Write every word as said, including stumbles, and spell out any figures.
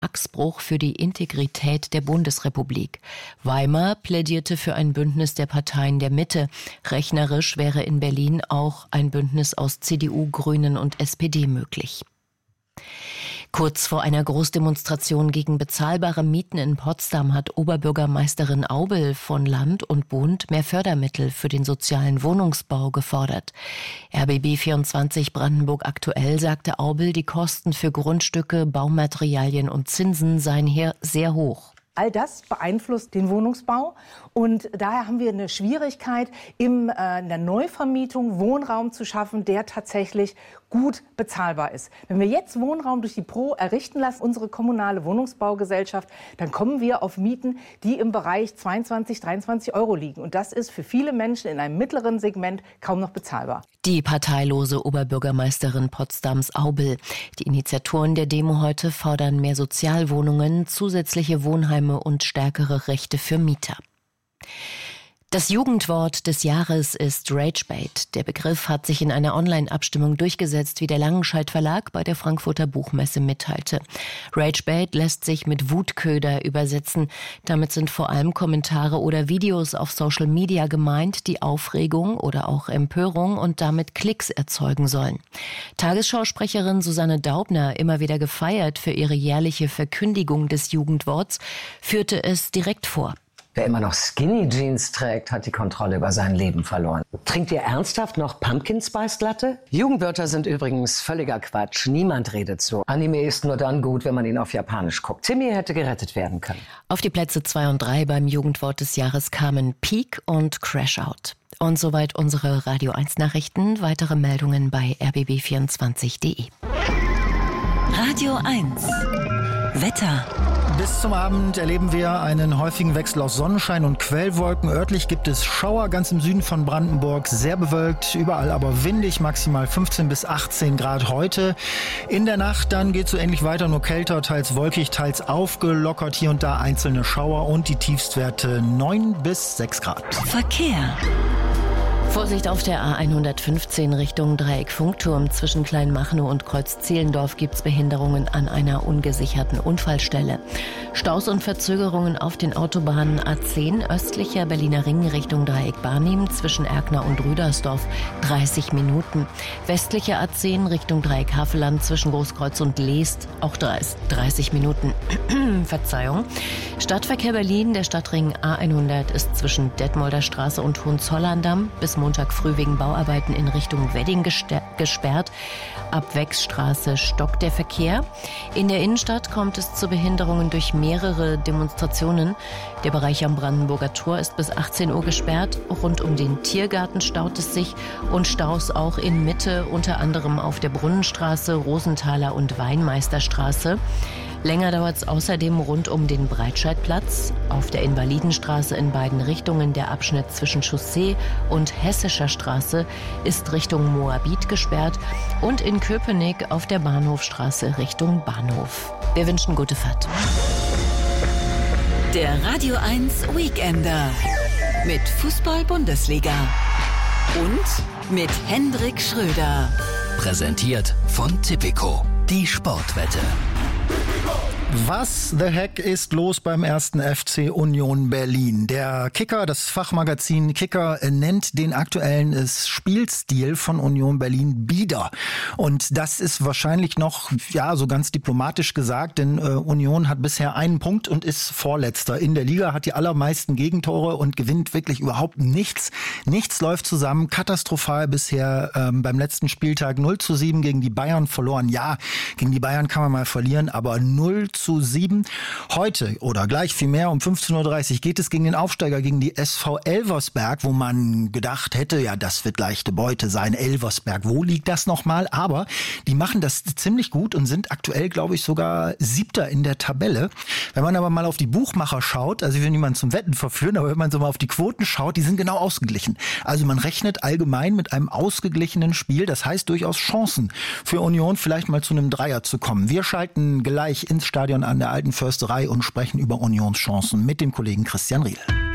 Vertragsbruch für die Integrität der Bundesrepublik. Weimar plädierte für ein Bündnis der Parteien der Mitte. Rechnerisch wäre in Berlin auch ein Bündnis aus C D U, Grünen und S P D möglich. Kurz vor einer Großdemonstration gegen bezahlbare Mieten in Potsdam hat Oberbürgermeisterin Aubel von Land und Bund mehr Fördermittel für den sozialen Wohnungsbau gefordert. R B B vierundzwanzig Brandenburg aktuell sagte Aubel, die Kosten für Grundstücke, Baumaterialien und Zinsen seien hier sehr hoch. All das beeinflusst den Wohnungsbau und daher haben wir eine Schwierigkeit, im, äh, in der Neuvermietung Wohnraum zu schaffen, der tatsächlich gut bezahlbar ist. Wenn wir jetzt Wohnraum durch die Pro errichten lassen, unsere kommunale Wohnungsbaugesellschaft, dann kommen wir auf Mieten, die im Bereich zweiundzwanzig, dreiundzwanzig Euro liegen. Und das ist für viele Menschen in einem mittleren Segment kaum noch bezahlbar. Die parteilose Oberbürgermeisterin Potsdams Aubel. Die Initiatoren der Demo heute fordern mehr Sozialwohnungen, zusätzliche Wohnheime und stärkere Rechte für Mieter. Das Jugendwort des Jahres ist Ragebait. Der Begriff hat sich in einer Online-Abstimmung durchgesetzt, wie der Langenscheidt Verlag bei der Frankfurter Buchmesse mitteilte. Ragebait lässt sich mit Wutköder übersetzen. Damit sind vor allem Kommentare oder Videos auf Social Media gemeint, die Aufregung oder auch Empörung und damit Klicks erzeugen sollen. Tagesschausprecherin Susanne Daubner, immer wieder gefeiert für ihre jährliche Verkündigung des Jugendworts, führte es direkt vor. Wer immer noch Skinny Jeans trägt, hat die Kontrolle über sein Leben verloren. Trinkt ihr ernsthaft noch Pumpkin Spice Latte? Jugendwörter sind übrigens völliger Quatsch. Niemand redet so. Anime ist nur dann gut, wenn man ihn auf Japanisch guckt. Timmy hätte gerettet werden können. Auf die Plätze zwei und drei beim Jugendwort des Jahres kamen Peak und Crash Out. Und soweit unsere Radio eins Nachrichten. Weitere Meldungen bei r b b vierundzwanzig punkt d e. Radio eins. Wetter. Bis zum Abend erleben wir einen häufigen Wechsel aus Sonnenschein und Quellwolken. Örtlich gibt es Schauer ganz im Süden von Brandenburg, sehr bewölkt, überall aber windig, maximal fünfzehn bis achtzehn Grad heute. In der Nacht dann geht es so ähnlich weiter, nur kälter, teils wolkig, teils aufgelockert, hier und da einzelne Schauer und die Tiefstwerte neun bis sechs Grad. Verkehr. Vorsicht auf der A hundertfünfzehn Richtung Dreieck Funkturm. Zwischen Kleinmachnow und Kreuz-Zehlendorf gibt's Behinderungen an einer ungesicherten Unfallstelle. Staus und Verzögerungen auf den Autobahnen A zehn östlicher Berliner Ring Richtung Dreieck Barnim zwischen Erkner und Rüdersdorf dreißig Minuten. Westliche A zehn Richtung Dreieck Havelland zwischen Großkreuz und Leest auch dreißig Minuten. Verzeihung. Stadtverkehr Berlin, der Stadtring A hundert ist zwischen Detmolder Straße und Hohenzollern-Damm bis Montag früh wegen Bauarbeiten in Richtung Wedding gesperrt. Ab Wechsstraße stockt der Verkehr. In der Innenstadt kommt es zu Behinderungen durch mehrere Demonstrationen. Der Bereich am Brandenburger Tor ist bis achtzehn Uhr gesperrt. Rund um den Tiergarten staut es sich und Staus auch in Mitte, unter anderem auf der Brunnenstraße, Rosenthaler und Weinmeisterstraße. Länger dauert es außerdem rund um den Breitscheidplatz, auf der Invalidenstraße in beiden Richtungen. Der Abschnitt zwischen Chaussee und Hessischer Straße ist Richtung Moabit gesperrt und in Köpenick auf der Bahnhofstraße Richtung Bahnhof. Wir wünschen gute Fahrt. Der Radio eins Weekender mit Fußball-Bundesliga und mit Hendrik Schröder. Präsentiert von Tipico, die Sportwette. Was the heck ist los beim ersten F C Union Berlin? Der Kicker, das Fachmagazin Kicker, nennt den aktuellen Spielstil von Union Berlin bieder. Und das ist wahrscheinlich noch, ja, so ganz diplomatisch gesagt, denn äh, Union hat bisher einen Punkt und ist Vorletzter in der Liga, hat die allermeisten Gegentore und gewinnt wirklich überhaupt nichts. Nichts läuft zusammen, katastrophal bisher ähm, beim letzten Spieltag null zu sieben gegen die Bayern verloren. Ja, gegen die Bayern kann man mal verlieren, aber null zu sieben. Heute oder gleich vielmehr um fünfzehn Uhr dreißig geht es gegen den Aufsteiger, gegen die S V Elversberg, wo man gedacht hätte, ja, das wird leichte Beute sein. Elversberg, wo liegt das nochmal? Aber die machen das ziemlich gut und sind aktuell, glaube ich, sogar Siebter in der Tabelle. Wenn man aber mal auf die Buchmacher schaut, also ich will niemanden zum Wetten verführen, aber wenn man so mal auf die Quoten schaut, die sind genau ausgeglichen. Also man rechnet allgemein mit einem ausgeglichenen Spiel. Das heißt durchaus Chancen für Union, vielleicht mal zu einem Dreier zu kommen. Wir schalten gleich ins Stadion an der Alten Försterei und sprechen über Unionschancen mit dem Kollegen Christian Riedel.